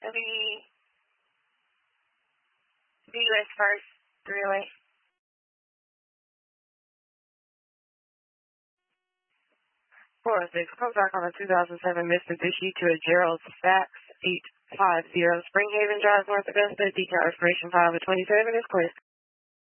The U.S. first, 308. 406, call back on a 2007 Mitsubishi to a Gerald Sachs 850 Springhaven Drive, North Augusta. Detail expiration 5 of 27 is clear.